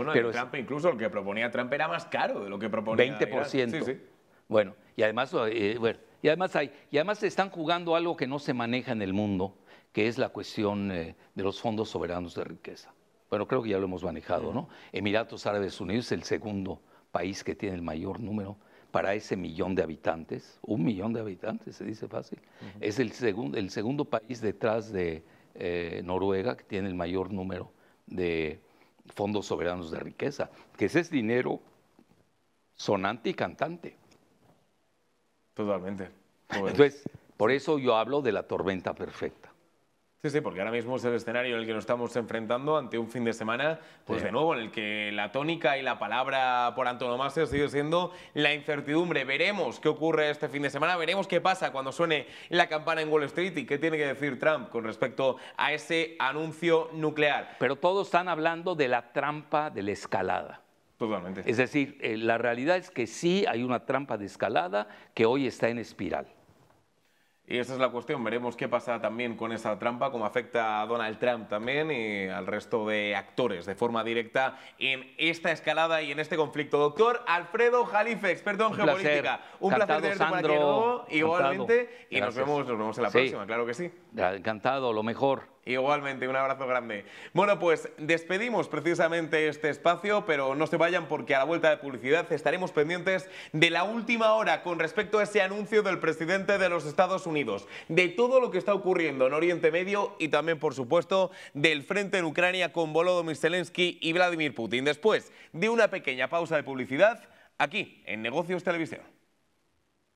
Bueno, pero Trump, incluso el que proponía Trump era más caro de lo que proponía 20%. Irán. Sí, sí. Bueno, y además, además están jugando algo que no se maneja en el mundo, que es la cuestión de los fondos soberanos de riqueza. Bueno, creo que ya lo hemos manejado, ¿no? Emiratos Árabes Unidos es el segundo país que tiene el mayor número para ese 1.000.000 de habitantes. 1.000.000 de habitantes, se dice fácil. Es el segundo país detrás de Noruega que tiene el mayor número de fondos soberanos de riqueza, que ese es dinero sonante y cantante. Totalmente. Entonces, por eso yo hablo de la tormenta perfecta. Sí, sí, porque ahora mismo es el escenario en el que nos estamos enfrentando ante un fin de semana, pues Sí. de nuevo, en el que la tónica y la palabra por antonomasia sigue siendo la incertidumbre. Veremos qué ocurre este fin de semana, veremos qué pasa cuando suene la campana en Wall Street y qué tiene que decir Trump con respecto a ese anuncio nuclear. Pero todos están hablando de la trampa de la escalada. Totalmente. Es decir, la realidad es que sí hay una trampa de escalada que hoy está en espiral. Y esa es la cuestión, veremos qué pasa también con esa trampa, cómo afecta a Donald Trump también y al resto de actores de forma directa en esta escalada y en este conflicto. Doctor Alfredo Jalife, experto en geopolítica. Un placer tenerte por aquí de nuevo, igualmente, y nos vemos en la próxima, claro que sí. Encantado, lo mejor. Igualmente, un abrazo grande. Bueno, pues despedimos precisamente este espacio, pero no se vayan porque a la vuelta de publicidad estaremos pendientes de la última hora con respecto a ese anuncio del presidente de los Estados Unidos, de todo lo que está ocurriendo en Oriente Medio y también, por supuesto, del frente en Ucrania con Volodymyr Zelensky y Vladimir Putin. Después de una pequeña pausa de publicidad, aquí en Negocios Televisión.